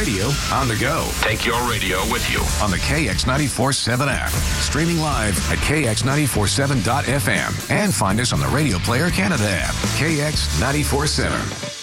radio on the go. Take your radio with you on the KX947 app. Streaming live at KX947.FM. And find us on the Radio Player Canada app. KX947.